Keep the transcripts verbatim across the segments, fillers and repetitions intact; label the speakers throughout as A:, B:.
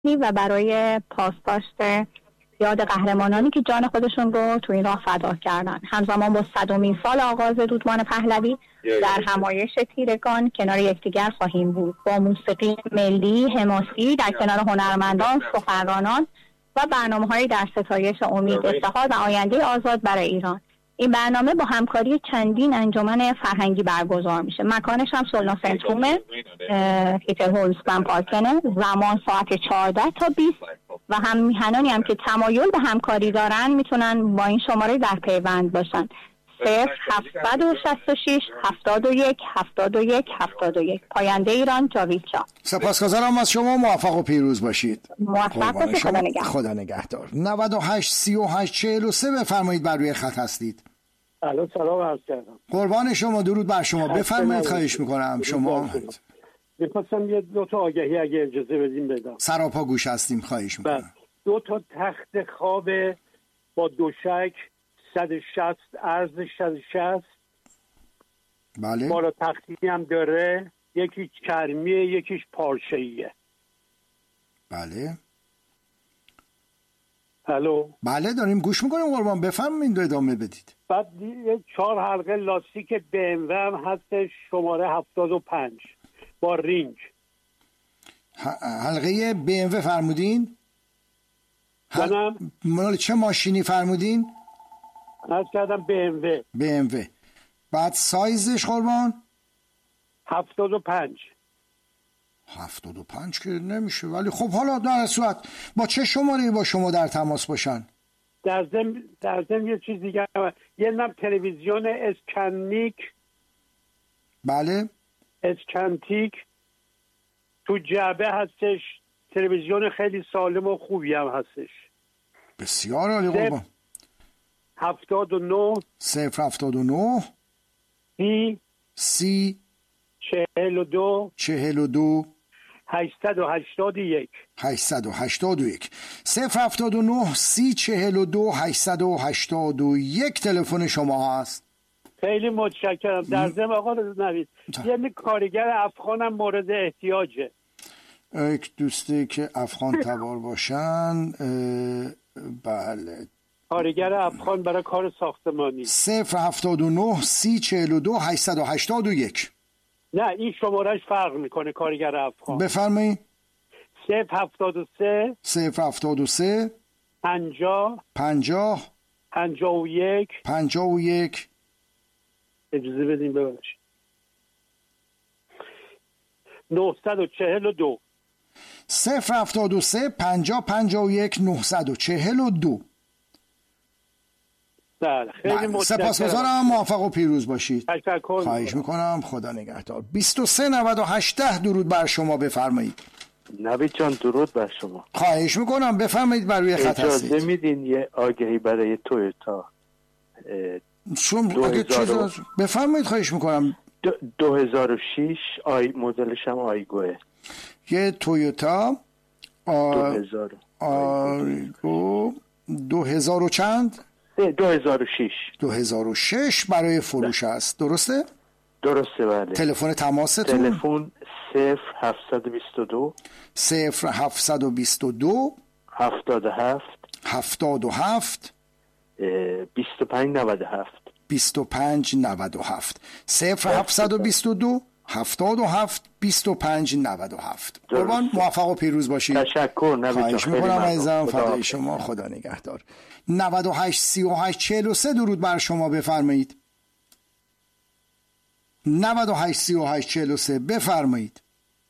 A: و برای پاسداشت یاد قهرمانانی که جان خودشون رو تو این راه فدا کردن. همزمان با صدمین سال آغاز دودمان پهلوی در همایش تیرگان کنار یکدیگر خواهیم بود با موسیقی ملی حماسی در کنار هنرمندان، سخنرانان و برنامه‌هایی در ستایش امید، افتخار و آینده آزاد برای ایران. این برنامه با همکاری چندین انجمن فرهنگی برگزار میشه. مکانش هم سولنا سنتروم هیتل هولزبن پارکنه. زمان ساعت چهارده تا بیست و هم میهنانی هم که تمایل به همکاری دارن میتونن با این شماره در پیوند باشن. صفر هفتصد و شصت و شش هفتاد و یک هفتاد و یک هفتاد و یک. پاینده ایران، جاوید شاه.
B: سپاسگزارم از شما. موفق و پیروز باشید.
A: موفق باشید. خدا نگهدار.
B: خدا نگهدار. نود و هشت سی و هشت چهل و سه بفرمایید، بر روی خط هستید.
C: الو، سلام عرض کردم.
B: قربان شما، درود بر شما. بفرمایید، خواهش میکنم. شما
C: میخواستم یه دو تا آگهی اگه اجازه بدیم بدم.
B: سراپا گوش هستیم، خواهش میکنم.
C: دو تا تخت خواب با دوشک صد و شصت عرض صد و شصت.
B: بله.
C: بالا تختی هم داره، یکیش کرمیه یکیش پارچه‌ایه.
B: بله.
C: الو.
B: بله داریم گوش میکنیم قربان، بفرمایید ادامه بدید.
C: بعد یه چهار حلقه لاستیک بی ام و هم هستش، شماره هفتاد و پنج با رینگ.
B: حلقه بی ام و فرمودین؟
C: حل...
B: مال چه ماشینی فرمودین؟
C: از کردم بی ام و.
B: بی ام و. بعد سایزش قربان؟
C: هفتاد و پنج.
B: هفتاد و پنج که نمیشه، ولی خب حالا در صورت با چه شماره با شما در تماس باشن؟
C: در ضمن در ضمن یه چیز دیگه، یه نم تلویزیون اسکنیک.
B: بله.
C: اسکنتیک تو جعبه هستش، تلویزیون خیلی سالم و خوبی هم هستش.
B: بسیار عالی قربان.
C: هفتاد و نه
B: صفر هفتاد و نه
C: سی
B: سی
C: چهل و دو
B: چهل و دو
C: هشتصد و هشتاد و یک
B: هشتصد و هشتاد و یک. صفر هفتاد و نه سی چهل و دو هشتصد و هشتاد و یک تلفن شما هست.
C: خیلی متشکرم. در ضمن آقا نوید، یعنی کارگر افغانم مورد احتیاجه.
B: یک دوستی که افغان تبار باشن. بله،
C: کارگر افغان برای کار ساختمانی.
B: صفر هفتاد و نه سی چهل و دو هشتصد و هشتاد و یک.
C: نه این شمارش فرق میکنه. کارگر افغان
B: بفرمایید.
C: صفر هفتاد و سه
B: صفر هفتاد و سه
C: پنجاه
B: پنجاه
C: پنجاه و یک
B: پنجاه و یک.
C: اجازه بدیم ببخشید. نهصد و چهل و دو.
B: صفر هفتاد و سه پنجاه پنجاه و یک نهصد و چهل و دو.
C: بله خیلی متشکرم.
B: سپاسگزارم. موفق و پیروز باشید.
C: تشکر.
B: خواهش میکنم. خدا نگهدار. بیست و سه نود و هشت درود بر شما. بفرمایید.
D: نوید جان درود بر شما.
B: خواهش میکنم. بفرمایید، بر روی خط هستید.
D: اجازه میدین یه آگهی برای تویوتا؟
B: شما اگه چیز بفرمایید خواهش میکنم.
D: دو هزار و شش آی مدلش هم آیگوه.
B: یه تویوتا آ...
D: دو هزار
B: آیگو دو هزار و چند؟
D: دو هزار و شش.
B: دو هزار و شش برای فروش است، درسته؟
D: درسته بله.
B: تلفن تماستون؟
D: تلفن صفر هفتصد و بیست و دو
B: صفر هفتصد و بیست و دو
D: هفتاد و هفت
B: هفتاد و هفت
D: بیست و پنج نود و هفت
B: بیست و پنج نود و هفت. صفر هفتصد و بیست و دو هفتاد و هفت بیست و پنج نود و هفت. قربان، موفق و پیروز باشید.
D: تشکر.
B: خواهش میکنم عزیزم. فدای شما. خدا نگهدار. نود و هشت سی و هشت چهل و سه درود بر شما. بفرمایید. نود و هشت سی و هشت چهل و سه بفرمایید.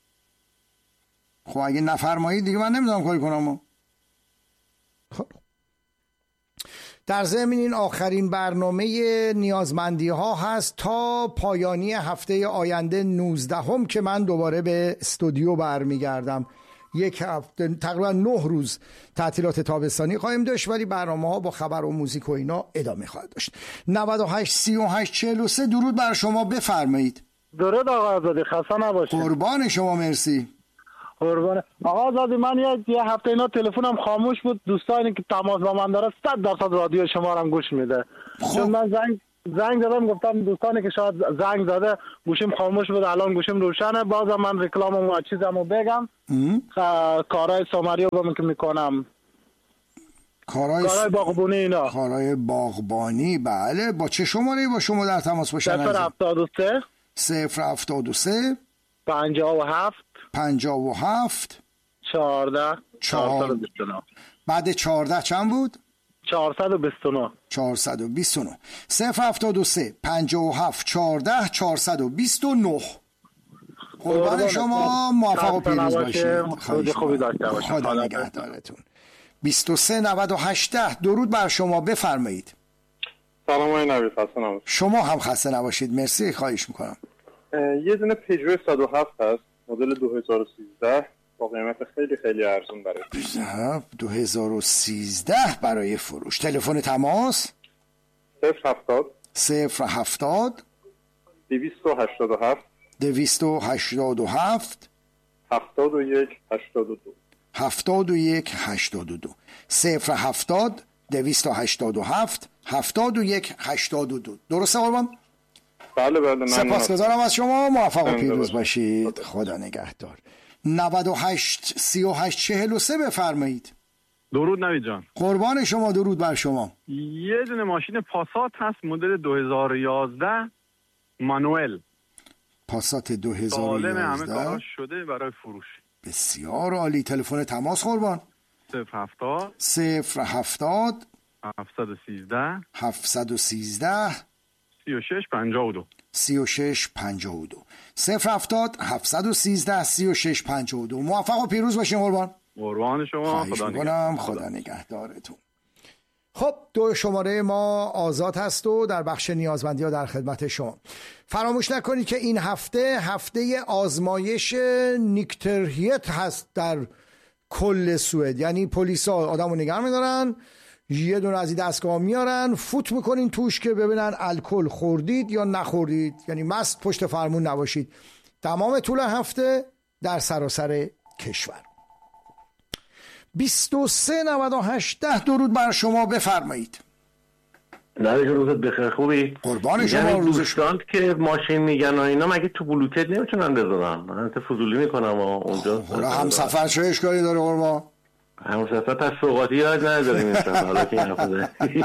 B: خب اگه نفرمایید دیگه من نمیدونم کاری کنم. در ضمن این آخرین برنامه نیازمندی ها هست تا پایانی هفته آینده نوزدهم که من دوباره به استودیو برمیگردم. یک هفته تقریبا نه روز تعطیلات تابستانی خواهیم داشت، ولی برنامه ها با خبر و موزیک و اینا ادامه خواهد داشت. نود و هشت سی و هشت چهل و سه درود بر شما. بفرمایید.
C: درود آقا آزادی، خسته نباشید.
B: قربان شما. مرسی.
C: قربان آقا آزادی. من یه, یه هفته اینا تلفنم خاموش بود. دوستانی که تماس با من داره صد درصد رادیو شما رو هم گوش میده.
B: خب.
C: چون من زنگ
E: زنگ زدم گفتم دوستانی که شاید زنگ زده گوشیم خاموش بود، الان گوشیم روشنه. بازم من رکلامم و چیزمو بگم. کارهای سومری رو که میکنم،
B: کارهای
E: کارهای باغبونی اینا.
B: کارهای باغبانی. بله. با چه شماره با شما در تماس باشن؟
E: صفر هفتاد و سه
B: صفر هفتاد و سه
E: پنجاه و هفت
B: پنجاه و هفت
E: چهارده
B: چهار... بعد چهارده چند بود؟
E: چهارصد و بیست و نه
B: چهارصد و بیست و نه. صفر هفتاد و سه پنجاه و هفت چهارده چهارصد و بیست و نه. قربان شما، موفق و پیروز باشید.
E: خوبی داشته باشید.
B: خدا نگهدارتون. بیست و سه نود و هشت. درود بر شما، بفرمایید.
F: سلام آقای نوید، خسته نباشید.
B: شما هم خسته نباشید. مرسی، خواهش میکنم.
F: یه دونه پژو صد و هفت هست مدل دو هزار و سیزده با قیمت خیلی خیلی ارزون برای
B: دو هزار و سیزده برای فروش. تلفن تماس
F: صفر هفتاد
B: صفر هفتاد
F: دویست و هشتاد و هفت
B: دویست و هشتاد و هفت
F: هفتاد و یک هشتاد و دو
B: هفتاد و یک هشتاد و دو. صفر هفتاد دویست و هشتاد و هفت هفتاد و یک هشتاد و دو. درسته قربان؟
F: بله بله.
B: سپاسگزارم از شما، موفق و پیروز باشید. خدا نگهدار. نود و هشت سی و هشت چهل و سه بفرمایید.
G: درود نوید جان.
B: قربان شما، درود بر شما.
G: یه دونه ماشین پاسات هست مدل دو هزار و یازده مانوئل.
B: پاسات دو هزار و یازده
G: سالم، همه کاراش شده برای فروش.
B: بسیار عالی. تلفن تماس قربان
G: صفر هفتاد
B: صفر هفتاد
G: هفتصد و سیزده
B: هفتصد و سیزده
G: سی و شش پنجاه و دو
B: سی و شش پنجاه و دو. صفر هفتاد هفتصد و سیزده سی و شش پنجاه و دو. موفق و پیروز باشین قربان.
G: قربان شما.
B: خدا نگهدار. خدا نگهدارتون. خب، دو شماره ما آزاد هست و در بخش نیازمندی ها در خدمت شما. فراموش نکنید که این هفته هفته آزمایش نیکترهیت هست در کل سوئد. یعنی پلیس ها آدم رو نگه میدارن، یه دونه از این دستگاه میارن، فوت میکنین توش که ببینن الکل خوردید یا نخوردید، یعنی مست پشت فرمون نباشید. تمام طول هفته در سراسر کشور. بیست و سه نود و هشت. درود بر شما، بفرمایید.
D: نوید روزت بخیر، خوبی؟
B: قربان شما.
D: دوستان که ماشین میگن و اینا مگه تو بلوتوت نمیتونن بذارن؟ من تا فضولی میکنم و اونجا
B: حالا هم سفر چه اشکالی داره قربان؟
D: همون سفر پس سوقاتی یاد نداریم این حالا که این حفظه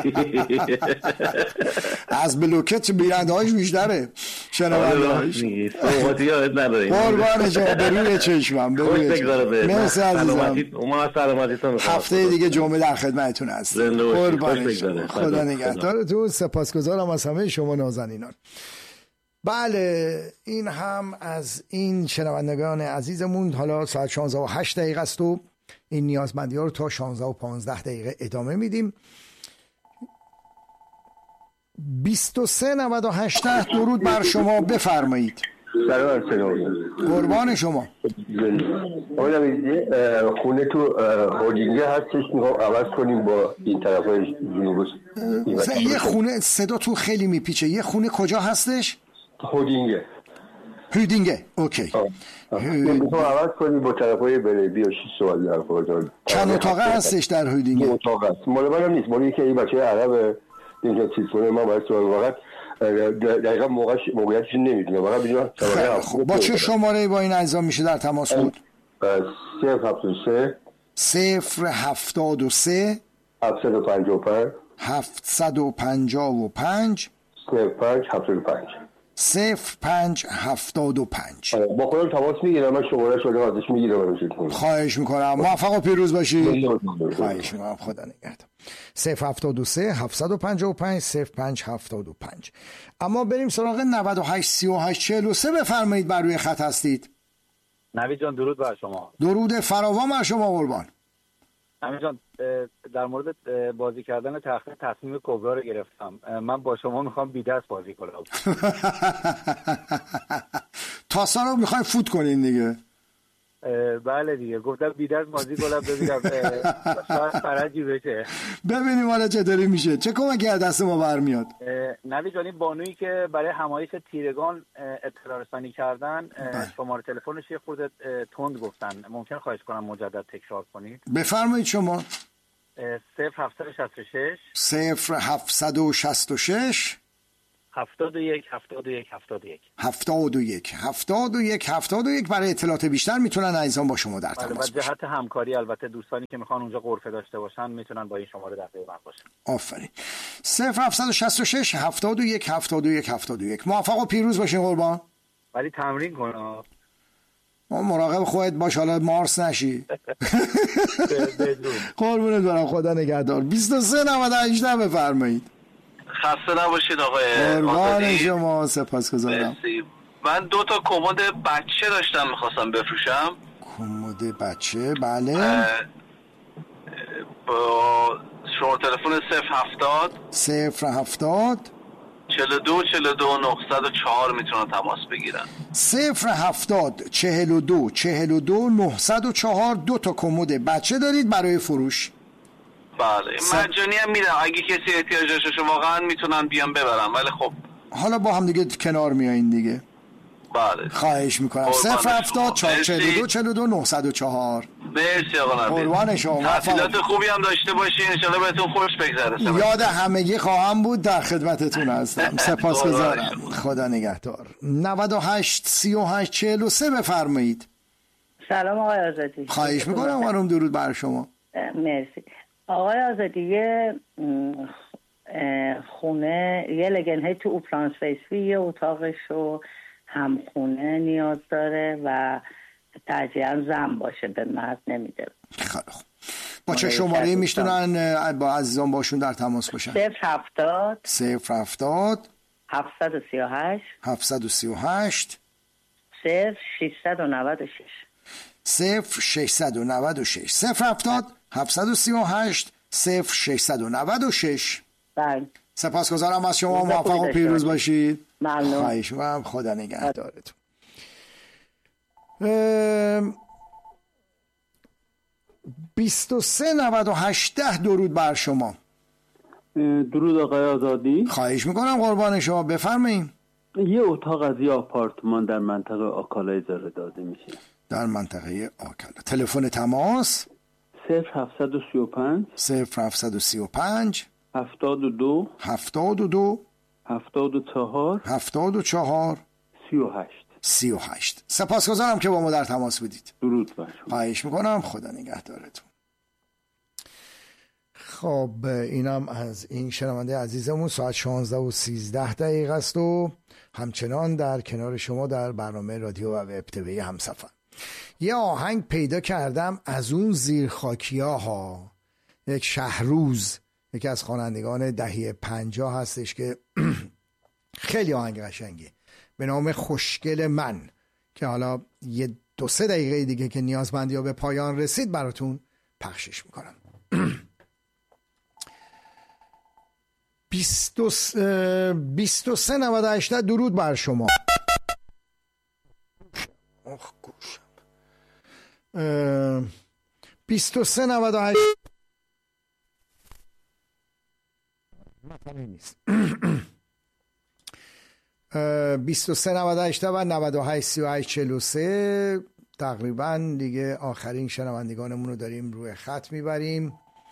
B: از بلوکت بیرنده هایش بیشتره، شنونده هایش.
D: سوقاتی یاد نداریم.
B: قربان شما، بروی چشمم. بروی چشمم. مرسی عزیزم.
D: ما سلامتیتون.
B: هفته دیگه جمعه در خدمتتون هستم. قربان شما. خدا نگهدارتون. سپاسگزارم از همه شما نازنینان. بله، این هم از این شنوندگان عزیزمون. حالا ساعت شانزده و هشت دقیقه است و این نیازمندی ها رو تا شانزده و پانزده دقیقه ادامه میدیم. بیست و سه نود و هشت. درود بر شما، بفرمایید.
H: سلام سلام.
B: قربان شما.
H: اولا میگه خونه تو هولینگه هستش، میخوام عوض کنیم با این طرفای جنوبش.
B: یه خونه صدا تو خیلی میپیچه. یه خونه کجا هستش؟
H: هولینگه.
B: هودینگه. اوکی.
H: میخوام عوض کنیم با طرفای بریبی و شیش سوالی در خواهد.
B: چند اتاقه هستش در هودینگه؟
H: یه اتاقه هست. مال منم نیست، مال یکی این بچه عرب اینجا چیز کنه. من باید سوال واقعا دقیقا موقعش موقعیتش نمیدونم. واقعا بجا
B: خب با چه شماره با این اعضا میشه در تماس بود؟
H: صفر هفتاد و سه
B: صفر هفتاد و سه
H: هفتصد و پنجاه و پنج
B: هفتصد و پنجاه و پنج
H: صفر پنج هفتاد و پنج
B: صفر پنج هفتاد و پنج.
H: با خودم تماس میگیرم، من شماره شده ازش میگیرم.
B: خواهش میکنم، موفق و پیروز باشید. خواهش میکنم، خدا نگهدار. صفر هفتاد و سه هفتصد و پنجاه و پنج صفر پنج هفتاد و پنج. اما بریم سراغ نود و هشت سی و هشت چهل و سه. بفرمایید، بر روی خط هستید.
I: نوید جان درود بر شما.
B: درود فراوان بر شما قربان.
I: نوید جان، در مورد بازی کردن تأخیر تصمیم کبرا رو گرفتم. من با شما میخوام بی دست بازی کنم.
B: تاسا رو میخوای فوت کنین دیگه؟
I: بله دیگه، گفتم بی دست بازی کنم ببینم شاید فرجی بشه.
B: ببینیم حالا چطوری میشه، چه کمکی از دست ما برمیاد.
I: نوید جان، این بانویی که برای همایش تیرگان اطلاع رسانی کردن شماره تلفنش یه خورده تند گفتن، ممکن خواهش کنم مجدد تکرار کنید؟
B: بفرمایید شما.
I: صفر هفتصد و شصت و شش
B: صفر هفتصد و شصت و شش
I: هفتاد و یک هفتاد و یک هفتاد و یک
B: هفتاد و یک هفتاد و یک هفتاد و یک. برای اطلاعات بیشتر میتونن عزیزان با شما در
I: بله،
B: تماس
I: و
B: باشن.
I: جهت همکاری البته دوستانی که میخوان اونجا غرفه داشته باشن میتونن با این شماره در پیوند باشن.
B: آفرین. صفر هفتصد و شصت و شش هفتاد و یک هفتاد و یک هفتاد و یک. موفق و پیروز باشین قربان.
I: ولی تمرین کن.
B: مراقب خودت باش، حالا مارس نشی. قربونت برم، خدا نگهدار. بیست و سه نود و هشت بفرمایید.
J: خسته نباشید آقای
B: قربان شما، سپاسگزارم.
J: من دو تا کمد بچه داشتم میخواستم بفروشم.
B: کمد بچه، بله.
J: با شماره تلفن صفر هفتاد
B: صفر هفتاد
J: چهل و دو چهل و دو نهصد و چهار میتونن تماس بگیرن.
B: صفر هفتاد چهل و دو چهل و دو نهصد و چهار. دو تا کمد بچه دارید برای فروش؟
J: بله، س... مجانی هم میدم، اگه کسی احتیاج داشته واقعا میتونن بیان ببرن، ولی خب
B: حالا با هم دیگه کنار میایین دیگه.
J: بله،
B: خواهش میکنم. صفر هفتاد چهل و دو چهل و دو نهصد و چهار.
J: مرسی آقا نبیل.
B: قربان شما.
J: تحصیلات خوبی هم داشته باشین، انشالله بهتون خوش بگذره.
B: یاد همگی خواهم بود، در خدمتتون هستم. سپاسگزارم. خدا نگهدار. نود و هشت سی و هشت چهل و سه بفرمایید.
K: سلام آقای آزادی.
B: خواهش میکنم. قربان درود بر شما.
K: مرسی آقای آزادی. یه خونه، یه لگنهی تو اوپلان سپیسفی، یه اتاقشو هم خونه نیاز داره و ترجیحاً زن باشه، به مرد نمیده.
B: خیلی خوب. با چه شماره میشتونن با عزیزان باشون در تماس باشن؟
K: صفر هفتاد
B: صفر هفتاد
K: هفتصد و سی و هشت
B: هفتصد و سی و هشت
K: صفر ششصد و نود و شش
B: صفر ششصد و نود و شش. صفر هفتاد هفتصد و سی و هشت صفر ششصد و نود و شش.
K: بله.
B: سپاسگزارم از شما. موفق و پیروز باشید.
K: ممنون.
B: خواهش می‌کنم. خدا نگهدارتون. بیست و سه نود و هشت. درود بر شما.
L: درود آقای آزادی.
B: خواهش میکنم قربان شما، بفرمایید.
L: یه اتاق از یه آپارتمان در منطقه آکالا اجاره داده میشه.
B: در منطقه آکالا. تلفن تماس
L: صفر هفتصد و سی و پنج
B: صفر هفتصد و سی و پنج
L: هفتاد و دو
B: هفتاد و دو
L: هفتاد و چهار
B: هفتاد و چهار
L: سی و هشت
B: سی و هشت. سپاسگزارم که با ما در تماس بودید.
L: درود بر شما.
B: خواهش میکنم. خدا نگهدارتون. خب اینم از این شنونده عزیزمون. ساعت شانزده و سیزده دقیقه است و همچنان در کنار شما در برنامه رادیو و وب تیوی همسفر. یه آهنگ پیدا کردم از اون زیرخاکیا ها. یک شهروز، یکی از خوانندگان دهه پنجاه هستش که خیلی آهنگ قشنگه، به نام خوشگل من، که حالا یه دو سه دقیقه دیگه که نیازمندی ها به پایان رسید براتون پخشش میکنم. بیست و سه نود و هشت. درود بر شما. آخ گوشم. بیست و سه نود و هشت نیست. بیست و سه نود و هشت و نود و هشت سی و هشت چهل و سه. تقریبا دیگه آخرین شنوندگانمون رو داریم روی خط میبریم.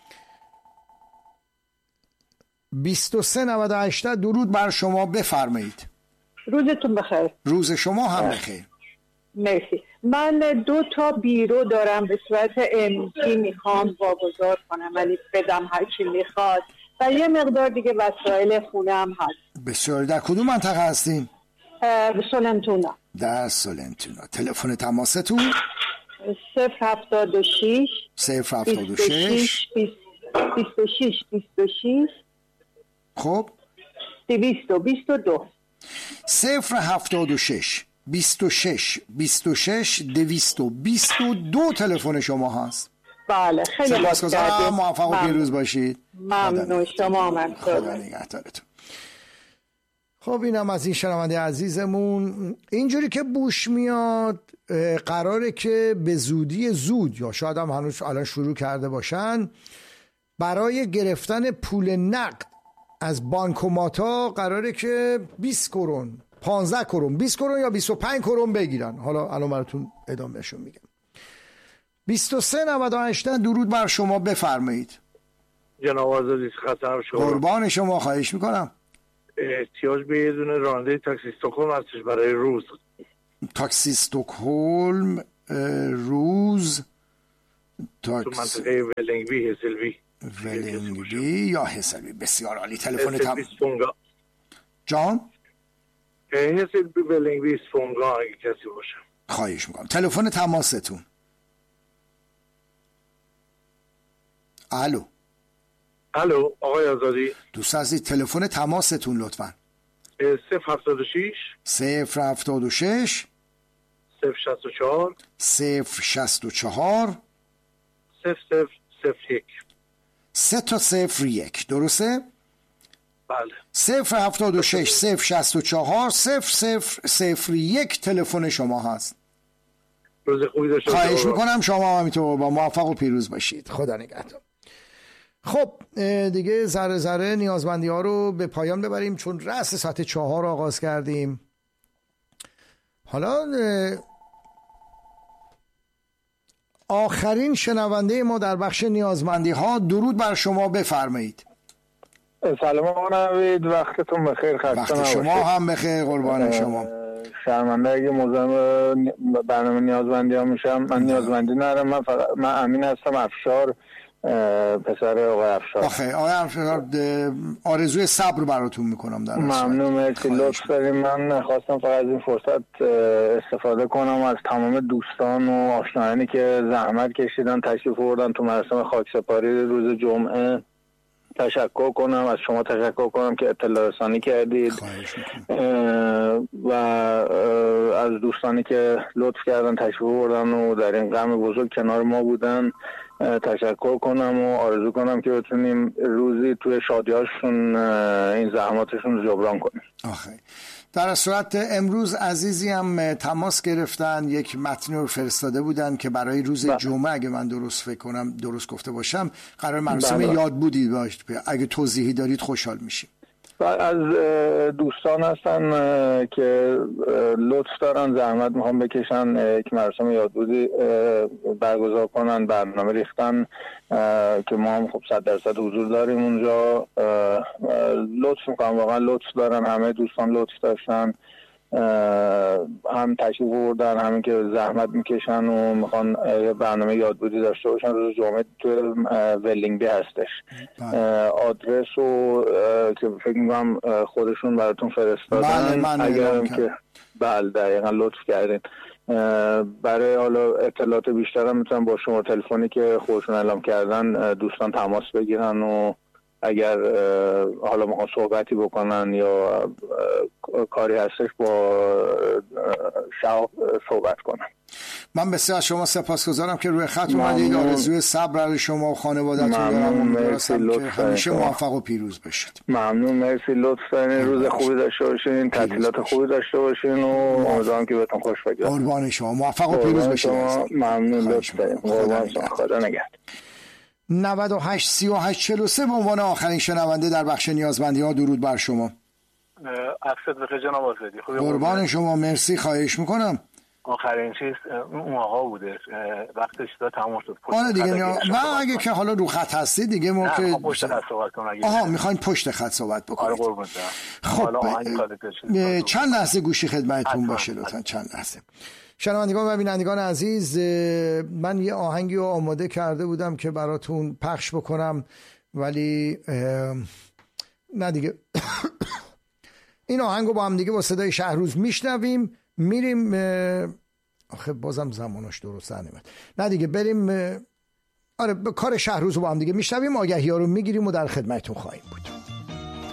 B: بیست و سه نود و هشت. درود بر شما، بفرمایید.
M: روزتون بخیر.
B: روز شما هم بخیر.
M: مرسی. من دو تا بیرو دارم به صورت امتی میخوام واگذار کنم، ولی بدم هر کی میخواد، و یه مقدار دیگه وسایل خونه هم هست.
B: بسیار. در کدوم منطقه هستین؟
M: سولنتونا.
B: در سولنتونا. تلفن تماستون؟
M: صفر هفتاد و شش
B: صفر هفتاد و شش
M: بیست و شش بیست و شش
B: خب
M: دویست و بیست و دو.
B: صفر هفتاد و شش بیست و شش بیست و شش دویست و بیست و دو تلفن شما هست.
M: بله، خیلی
B: سپاسگزارم. موفق و پیروز باشید.
M: ممنون. شما هم
B: خدا نگهدارتون. خب اینم از این شنونده عزیزمون. اینجوری که بوش میاد قراره که به زودی زود، یا شاید هم هنوز الان شروع کرده باشن، برای گرفتن پول نقد از بانکوماتا قراره که بیست کرون پانزده کرون بیست کرون یا بیست و پنج کرون بگیرن. حالا الان براتون ادامهشون میگم. بیست و سه نود و هشت. درود بر شما، بفرمایید.
C: جناب آزادی خطر شما.
B: قربان شما، خواهش میکنم.
N: احتیاج به یه دونه راننده تاکسی استکهلم هستش برای روز.
B: تاکسی استکهلم روز
N: تاکس... تو منطقه ولینگبی هسلوی
B: ولینگبی یا هسلوی. بسیار عالی. تلفن تم جان
N: هسلوی ولینگبی اسفونگا اگه کسی باشه.
B: خواهش میکنم. تلفن تماستون. الو
N: الو آقای آزادی.
B: دوست عزیز تلفن تماستون لطفاً.
N: صفر هفتاد و شش
B: صفر هفتاد و شش
N: صفر شصت و چهار
B: صفر شصت و چهار
N: صفر صفر صفر یک.
B: سه تا صفر یک درسته؟
N: بله.
B: صفر هفتاد و شش صفر شصت و چهار صفر صفر صفر یک تلفن شما هست.
N: روز خوبی داشته باشید.
B: خواهش میکنم. شما هم همینطور با موفق و پیروز باشید. خدا نگهدار. خب دیگه ذره ذره نیازمندی ها رو به پایان ببریم چون رأس ساعت چهار آغاز کردیم. حالا آخرین شنونده ما در بخش نیازمندی ها، درود بر شما، بفرمایید.
E: سلام آقا نوید، وقتتون بخیر. خسته
B: وقت شما هم بخیر قربان شما.
E: شرمنده اگه مزاحم برنامه نیازمندی ها میشم. من نیازمندی ندارم. من فقط من امین هستم افشار، پسر آقای افشار.
B: آخه آقای افشار آرزوی صبر براتون میکنم. در
E: ممنون، مرسی، لطف داریم. من خواستم فقط از این فرصت استفاده کنم از تمام دوستان و آشنایانی که زحمت کشیدن تشریف آوردن تو مراسم خاکسپاری روز جمعه تشکر کنم. از شما تشکر کنم که اطلاع رسانی کردید و از دوستانی که لطف کردن تشریف آوردن و در این غم بزرگ کنار ما بودن تشکر کنم و آرزو کنم که بتونیم روزی توی شادیاشون این زحماتشون رو جبران کنیم.
B: آخه در صورت امروز عزیزی هم تماس گرفتن، یک متن رو فرستاده بودن که برای روز بله. جمعه اگه من درست فکر کنم درست گفته باشم قرار مراسم بله. یادبودی داشت. اگه توضیحی دارید خوشحال میشیم.
E: از دوستان هستن که لطف دارن زحمت میخوام بکشن یک مراسم یادبودی برگزار کنن، برنامه ریختن که ما هم خب صد درصد حضور داریم اونجا. لطف میکنم، واقعا لطف دارن، همه دوستان لطف داشتن، هم تشریف آوردن، همین که زحمت میکشن و میخوان برنامه یادبودی داشته باشن. روز جمعه تو ولینگبی هستش. آدرس رو که فکر میکنم خودشون براتون فرستادن.
B: بله
E: اگر که بله دقیقا لطف کردین. برای حالا اطلاعات بیشتر هم میتونم با شما تلفنی که خودشون اعلام کردن دوستان تماس بگیرن و اگر حالا میخوان صحبتی بکنن یا کاری هستش با شعب صحبت کنن.
B: من بسیار از شما سپاسگزارم که روی خط اومدید. آرزوی صبر برای شما و خانواده‌تون دارم.
E: مرسی،
B: که همیشه موفق و پیروز باشید.
E: ممنون، مرسی، لطف دارین. روز خوبی داشته باشین، تعطیلات خوبی داشته باشین و امیدوارم که بهتون خوش بگذره.
B: قربان شما، موفق و پیروز باشید.
E: ممنون، لطف دارین. قربان شما، خدا نگهدار.
B: نود و هشت سی و هشت چهل و سه به عنوان آخرین شنونده در بخش نیازمندی ها، درود بر شما.
O: عکست بخیر جناب آزادی.
B: قربان شما، مرسی، خواهش میکنم.
O: آخرین چیز اون آقا بوده وقتش دا تمام شد.
B: آره دیگه نه اگه که حالا رو خط هستی دیگه ما که
O: پشت خط صحبت کنم.
B: آها میخواین پشت خط صحبت بکنید.
O: آره قربون.
B: خب چند لحظه گوشی خدمتتون باشه لطفا، چند لحظه. شنوندگان و بینندگان عزیز، من یه آهنگی رو آماده کرده بودم که براتون پخش بکنم ولی نه دیگه این آهنگ رو با هم دیگه با صدای شهروز میشنویم، میریم آخه بازم زمانش درست نمیاد. نه دیگه بریم آره به کار شهروز رو با هم دیگه میشنویم، آگهی ها رو میگیریم و در خدمتتون خواهیم بود.